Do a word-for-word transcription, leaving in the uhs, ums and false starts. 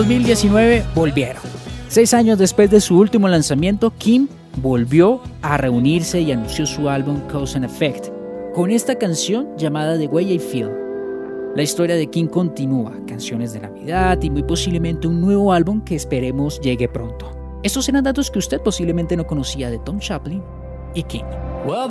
dos mil diecinueve volvieron. Seis años después de su último lanzamiento, Kim volvió a reunirse y anunció su álbum Cause and Effect, con esta canción llamada The Way I Feel. La historia de Kim continúa, canciones de Navidad y muy posiblemente un nuevo álbum que esperemos llegue pronto. Estos eran datos que usted posiblemente no conocía de Tom Chaplin y Kim.